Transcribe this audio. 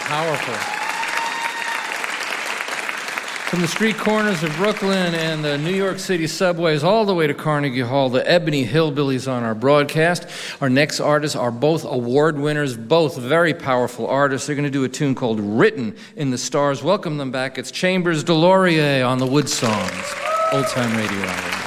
Powerful. From the street corners of Brooklyn and the New York City subways all the way to Carnegie Hall, the Ebony Hillbillies on our broadcast. Our next artists are both award winners, both very powerful artists. They're going to do a tune called Written in the Stars. Welcome them back. It's Chambers Delorier on the Wood Songs. Old Time Radio Hour.